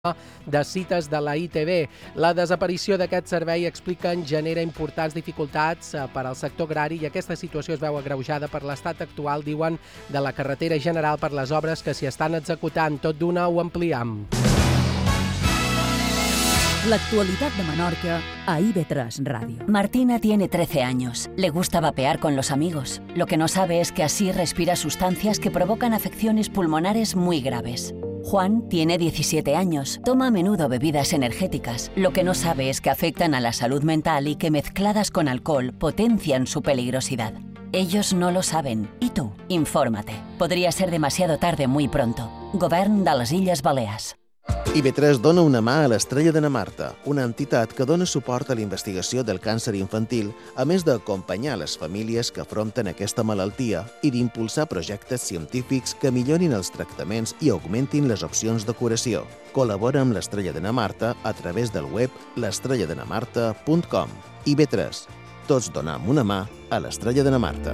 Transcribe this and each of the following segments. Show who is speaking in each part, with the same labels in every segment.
Speaker 1: de cites de la ITV. La desaparició d'aquest servei, expliquen, genera importants dificultats per al sector agrari i aquesta situació es veu agreujada per l'estat actual, diuen, de la carretera general per les obres que s'hi estan executant. Tot d'una ho ampliem.
Speaker 2: L'actualidad de Menorca a IB3 Radio.
Speaker 3: Martina tiene 13 años. Le gusta vapear con los amigos. Lo que no sabe es que así respira sustancias que provocan afecciones pulmonares muy graves. Juan tiene 17 años. Toma a menudo bebidas energéticas. Lo que no sabe es que afectan a la salud mental y que mezcladas con alcohol potencian su peligrosidad. Ellos no lo saben. ¿Y tú? Infórmate. Podría ser demasiado tarde muy pronto. Govern de les Illes Balears.
Speaker 4: IB3 dona una mà a l'Estrella de Namarta, una entitat que dona suport a la investigació del càncer infantil, a més d'acompanyar les famílies que afronten aquesta malaltia i d'impulsar projectes científics que millorin els tractaments i augmentin les opcions de curació. Col·labora amb l'Estrella de Namarta a través del web l'estrelladenamarta.com. IB3. Tots donem una mà a l'Estrella de Namarta.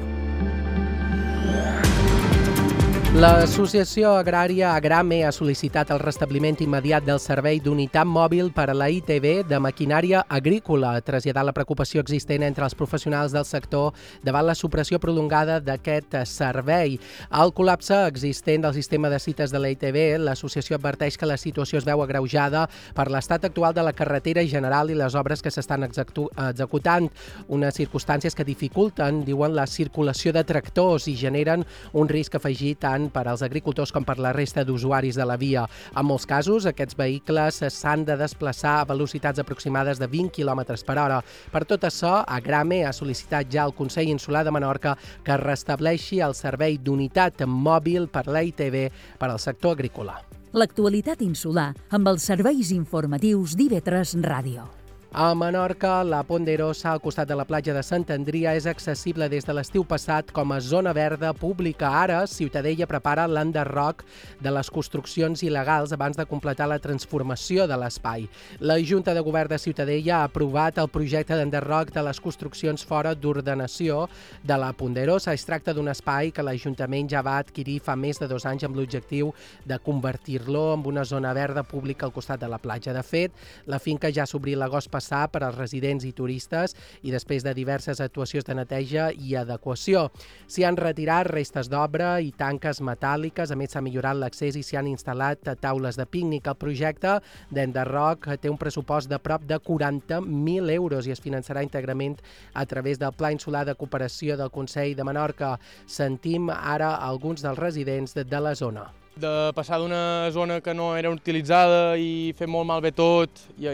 Speaker 1: L'Associació Agrària Agrame ha sol·licitat el restabliment immediat del servei d'unitat mòbil per a la ITV de maquinària agrícola, traslladant la preocupació existent entre els professionals del sector davant la supressió prolongada d'aquest servei. Al col·lapse existent del sistema de cites de la ITV, l'associació adverteix que la situació es veu agreujada per l'estat actual de la carretera general i les obres que s'estan executant, unes circumstàncies que dificulten, diuen, la circulació de tractors i generen un risc afegit tant per als agricultors com per la resta d'usuaris de la via. En molts casos, aquests vehicles s'han de desplaçar a velocitats aproximades de 20 km per hora. Per tot això, Agrame ha sol·licitat ja al Consell Insular de Menorca que restableixi el servei d'unitat mòbil per la ITV per al sector agrícola.
Speaker 2: L'actualitat insular amb els serveis informatius d'IB3 Ràdio.
Speaker 1: A Menorca, la Ponderosa, al costat de la platja de Sant Andria, és accessible des de l'estiu passat com a zona verda pública. Ara, Ciutadella prepara l'enderroc de les construccions il·legals abans de completar la transformació de l'espai. La Junta de Govern de Ciutadella ha aprovat el projecte d'enderroc de les construccions fora d'ordenació de la Ponderosa. Es tracta d'un espai que l'Ajuntament ja va adquirir fa més de 2 anys amb l'objectiu de convertir-lo en una zona verda pública al costat de la platja. De fet, la finca ja s'obrí l'agost passat per als residents i turistes i després de diverses actuacions de neteja i adequació. S'hi han retirat restes d'obra i tanques metàl·liques, a més s'ha millorat l'accés i s'hi han instal·lat taules de pícnic. El projecte d'enderroc té un pressupost de prop de 40.000 euros i es finançarà íntegrament a través del Pla Insular de Cooperació del Consell de Menorca. Sentim ara alguns dels residents de la zona.
Speaker 5: De passar d'una zona que no era utilitzada i fer molt malbé tot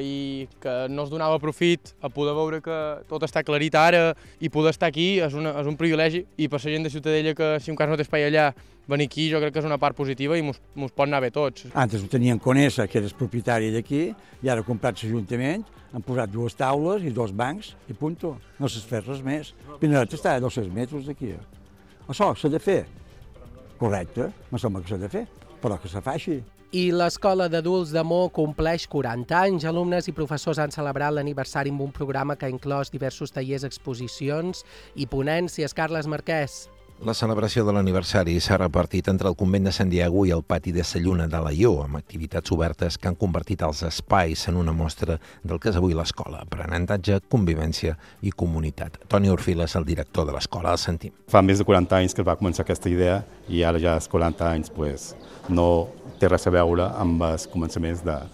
Speaker 5: i que no es donava profit a poder veure que tot està aclarit ara i poder estar aquí és un privilegi i per la gent de Ciutadella que si un cas no té espai allà venir aquí jo crec que és una part positiva i mos pot anar bé tots.
Speaker 6: Antes ho tenien conèixer que eres propietari d'aquí i ara ha comprat l'Ajuntament, han posat 2 taules i 2 bancs i punto. No s'ha fet res més. Pinet està a 200 metres d'aquí. Això s'ha de fer. Correcte, me sembla que s'ha de fer, però que se faci.
Speaker 1: I l'Escola d'Adults de Mo compleix 40 anys. Alumnes i professors han celebrat l'aniversari amb un programa que ha inclòs diversos tallers, exposicions i ponències. Carles Marquès.
Speaker 7: La celebració de l'aniversari s'ha repartit entre el convent de Sant Diego i el pati de sa Lluna de Alaior, amb activitats obertes que han convertit els espais en una mostra del que és avui l'escola, aprenentatge, convivència i comunitat. Toni Orfila és el director de l'escola, el sentim.
Speaker 8: Fa més de 40 anys que va començar aquesta idea i ara ja als 40 anys no té res a veure amb els començaments de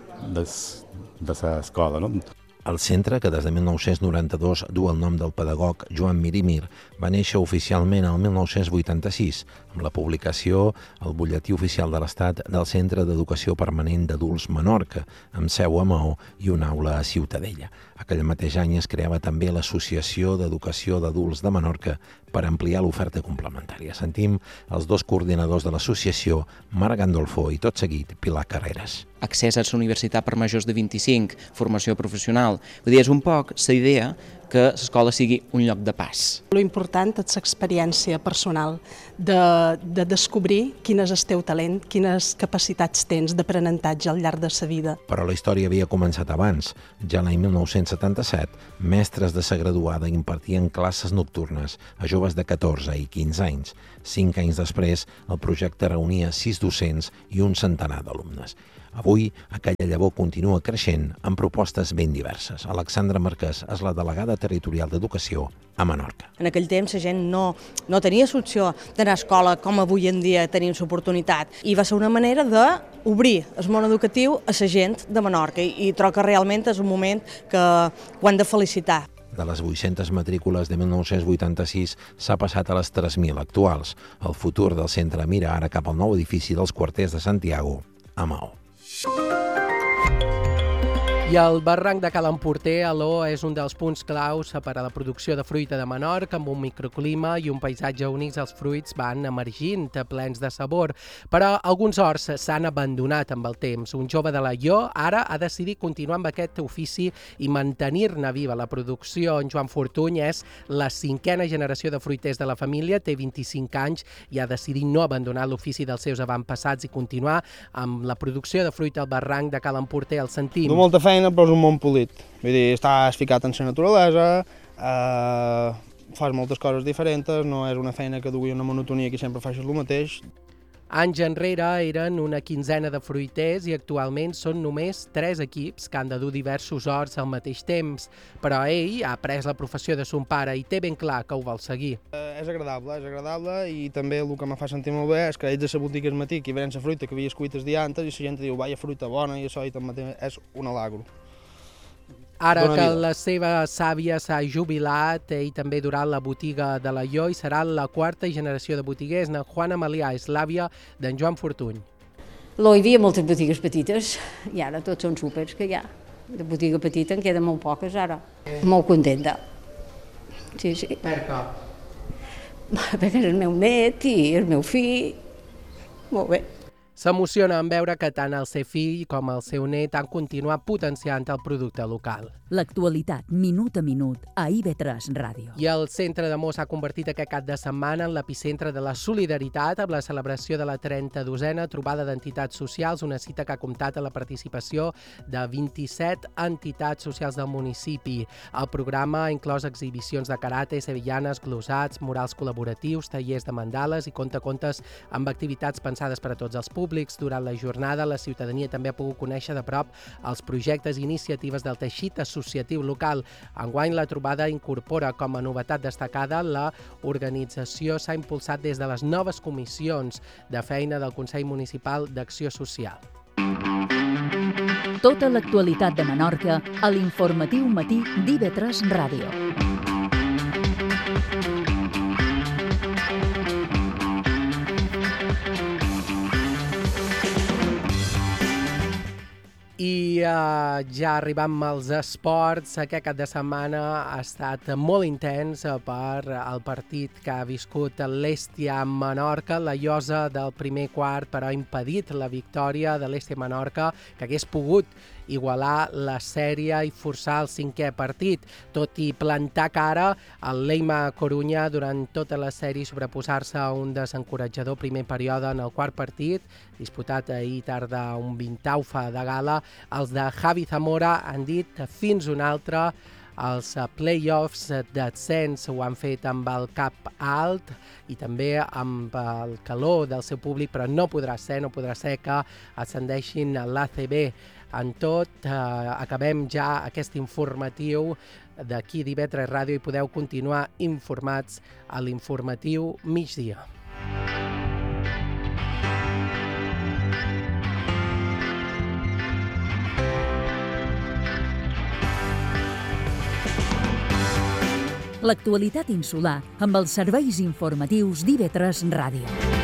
Speaker 8: l'escola. No?
Speaker 7: El centre, que des de 1992 du el nom del pedagog Joan Mirimir, va néixer oficialment el 1986 amb la publicació al Butlletí Oficial de l'Estat del Centre d'Educació Permanent d'Adults Menorca, amb seu a Maó i una aula a Ciutadella. Aquell mateix any es creava també l'Associació d'Educació d'Adults de Menorca per ampliar l'oferta complementària. Sentim els 2 coordinadors de l'associació, Marc Gandolfo i tot seguit Pilar Carreras.
Speaker 9: Accés a la universitat per majors de 25, formació professional. Vull dir, és un poc la idea que l'escola sigui un lloc de pas.
Speaker 10: Lo important és l'experiència personal de descobrir quin és el teu talent, quines capacitats tens d'aprenentatge al llarg de la vida.
Speaker 7: Però la història havia començat abans. Ja l'any 1977, mestres de sa graduada impartien classes nocturnes a joves de 14 i 15 anys. 5 anys després, el projecte reunia 6 docents i un centenar d'alumnes. Avui, aquella llavor continua creixent amb propostes ben diverses. Alexandra Marquès és la delegada territorial d'Educació a Menorca.
Speaker 11: En aquell temps la gent no tenia l'opció d'anar a escola com avui en dia tenim l'oportunitat i va ser una manera d'obrir el món educatiu a la gent de Menorca i trobo que realment és un moment que ho han de felicitar.
Speaker 7: De les 800 matrícules de 1986 s'ha passat a les 3.000 actuals. El futur del centre mira ara cap al nou edifici dels quarters de Santiago, a Maó.
Speaker 1: I el barranc de Cal Emporter, Aló, és un dels punts claus per a la producció de fruita de Menorca, amb un microclima i un paisatge únic. Els fruits van emergint, plens de sabor, però alguns horts s'han abandonat amb el temps. Un jove de l'Aió ara ha decidit continuar amb aquest ofici i mantenir-ne viva la producció. En Joan Fortuny és la 5a generació de fruiters de la família, té 25 anys i ha decidit no abandonar l'ofici dels seus avantpassats i continuar amb la producció de fruita al barranc de Cal Emporter. El sentim.
Speaker 12: Molta feina, però és un món polit. Vull dir, estàs ficat en la naturalesa, fas moltes coses diferents, no és una feina que dugui una monotonia que sempre facis el mateix.
Speaker 1: Anys enrere eren una 15ena de fruiters i actualment són només 3 equips que han de dur diversos horts al mateix temps. Però ell ha après la professió de son pare i té ben clar que ho vol seguir.
Speaker 12: És agradable i també el que em fa sentir molt bé és que ets a la botiga al matí i veient la fruita que havies cuit els dies antes i la gent diu, vaja fruita bona i això i també és un alagro.
Speaker 1: Ara que la seva sàvia s'ha jubilat, ell també durà la botiga de l'Aió i serà la 4a generació de botiguers. Na Juana Malià és l'àvia d'en Joan Fortuny.
Speaker 13: Hi havia moltes botigues petites i ara tots són súpers que hi ha. De botiga petita en queden molt poques ara. Molt contenta. Sí.
Speaker 1: Per què?
Speaker 13: Perquè és el meu net i el meu fill. Molt bé.
Speaker 1: S'emociona en veure que tant el seu fill com el seu net han continuat potenciant el producte local.
Speaker 2: L'actualitat, minut a minut, a IB3 Ràdio.
Speaker 1: I el centre de Mó s'ha convertit aquest cap de setmana en l'epicentre de la solidaritat amb la celebració de la 32a trobada d'entitats socials, una cita que ha comptat amb la participació de 27 entitats socials del municipi. El programa ha inclòs exhibicions de karate, sevillanes, glosats, murals col·laboratius, tallers de mandales i contes amb activitats pensades per a tots els públics. Durant la jornada, la ciutadania també ha pogut conèixer de prop els projectes i iniciatives del teixit associatiu local. Enguany, la trobada incorpora com a novetat destacada la organització s'ha impulsat des de les noves comissions de feina del Consell Municipal d'Acció Social.
Speaker 2: Tota l'actualitat de Menorca a l'informatiu matí d'IB3 Ràdio.
Speaker 1: I ja arribem als esports. Aquest cap de setmana ha estat molt intens per el partit que ha viscut l'Hèstia Menorca. La llosa del primer quart, però, ha impedit la victòria de l'Hèstia Menorca, que hagués pogut igualar la sèrie i forçar el 5è partit, tot i plantar cara al Leima Corunya durant tota la sèrie i sobreposar-se a un desencoratjador primer període en el quart partit, disputat ahir tarda un 20 de gala. Els de Javi Zamora han dit fins un altre. Els play-offs d'ascens ho han fet amb el cap alt i també amb el calor del seu públic, però no podrà ser que ascendeixin a l'ACB. En tot, acabem ja aquest informatiu d'aquí d'IB3 Ràdio i podeu continuar informats a l'informatiu migdia.
Speaker 2: L'actualitat insular amb els serveis informatius d'IB3 Ràdio.